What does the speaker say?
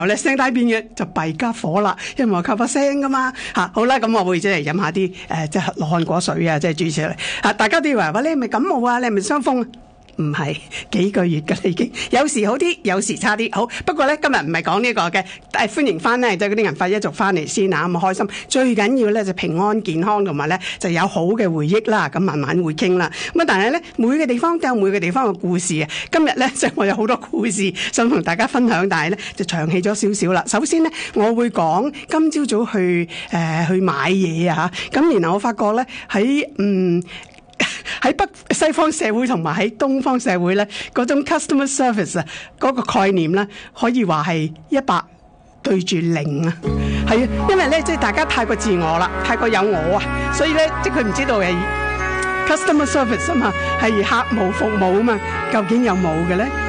咧聲帶變嘅就弊家伙啦，因為我靠把聲噶嘛嚇。好啦，咁我會即係飲下啲即係羅漢果水啊，即係諸如此類嚇。大家都以為話你係咪感冒啊？你係咪傷風啊？唔係幾個月㗎啦，已經有時好啲，有時差啲。好，不過咧今日唔係講呢個嘅，歡迎翻咧，即係嗰啲銀髮一族翻嚟先啊，咁開心。最緊要咧就平安健康，同埋咧就有好嘅回憶啦。咁慢慢會傾啦。咁但係咧每個地方都有每個地方嘅故事啊。今日咧即係我有好多故事想同大家分享，但係咧就長氣咗少少啦。首先咧我會講今朝早去買嘢啊嚇，咁然後我發覺咧喺北西方社會同埋喺東方社會咧，嗰種 customer service 啊，嗰個概念咧，可以話係100對住0啊，係啊，因為咧即係大家太過自我啦，太過有我啊，所以咧即係佢唔知道係 customer service 啊嘛，係客務服務啊嘛，究竟有冇嘅咧？